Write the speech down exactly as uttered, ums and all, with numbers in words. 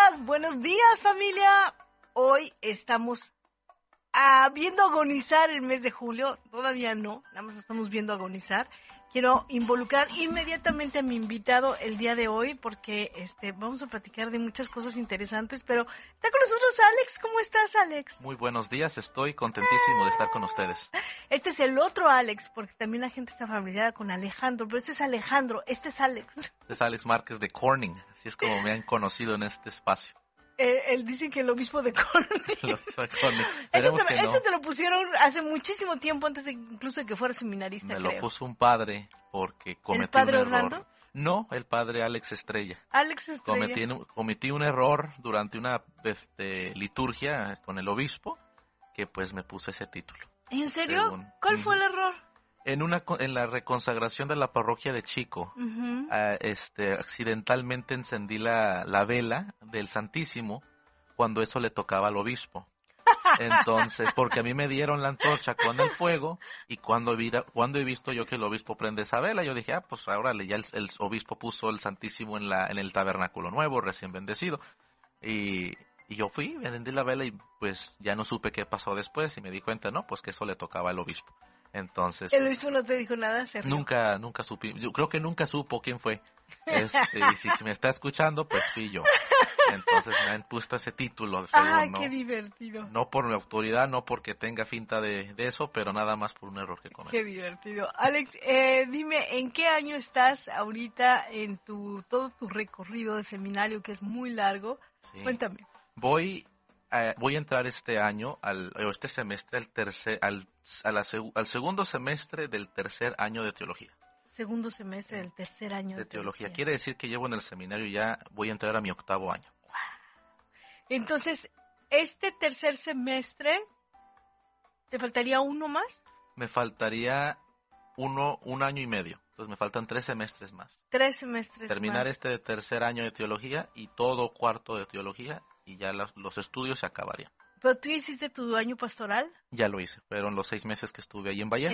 días, buenos días familia. Hoy estamos ah, viendo agonizar el mes de julio, todavía no, nada más estamos viendo agonizar. Quiero involucrar inmediatamente a mi invitado el día de hoy porque este vamos a platicar de muchas cosas interesantes, pero está con nosotros Alex. ¿Cómo estás, Alex? Muy buenos días, estoy contentísimo de estar con ustedes. Este es el otro Alex, porque también la gente está familiarizada con Alejandro, pero este es Alejandro, este es Alex. Este es Alex Márquez de Corning, así es como me han conocido en este espacio. Eh, él dice que el obispo de Corning. El obispo de Corning. Eso, Esperemos te, que no. eso te lo pusieron hace muchísimo tiempo, antes de incluso de que fuera seminarista, Me creo. lo puso un padre porque cometí ¿El padre un error. Orlando? No, el padre Alex Estrella. Alex Estrella. Cometí, un- cometí un error durante una este, liturgia con el obispo que pues me puso ese título. ¿En serio? Según- ¿Cuál Ujú. fue el error? En una co- en la reconsagración de la parroquia de Chico, Ujú. ah, este, accidentalmente encendí la, la vela del Santísimo cuando eso le tocaba al obispo. Entonces, porque a mí me dieron la antorcha con el fuego y cuando, vi, cuando he visto yo que el obispo prende esa vela, yo dije, ah, pues ahora ya el, el obispo puso el Santísimo en, la, en el tabernáculo nuevo, recién bendecido. Y, y yo fui, me encendí la vela y pues ya no supe qué pasó después y me di cuenta, no, pues que eso le tocaba al obispo. Entonces, ¿El pues, obispo no te dijo nada? ¿Se rió? nunca, nunca supe, yo creo que nunca supo quién fue. Este, y si se me está escuchando, pues fui yo. Entonces me han puesto ese título, según, ¡Ay, ¿no? qué divertido! No por mi autoridad, no porque tenga finta de, de eso, pero nada más por un error que cometí. ¡Qué divertido! Alex, eh, dime, ¿en qué año estás ahorita en tu todo tu recorrido de seminario, que es muy largo? Sí. Cuéntame. Voy, a, voy a entrar este año, al, o este semestre, al, tercer, al, a la seg- al segundo semestre del tercer año de teología. Segundo semestre del tercer año De teología. Quiere decir que llevo en el seminario ya, voy a entrar a mi octavo año. Entonces, este tercer semestre, ¿te faltaría uno más? Me faltaría uno, un año y medio. Entonces me faltan tres semestres más. Tres semestres Terminar más. este tercer año de teología y todo cuarto de teología y ya los, los estudios se acabarían. ¿Pero tú hiciste tu año pastoral? Ya lo hice, fueron los seis meses que estuve ahí en Valle.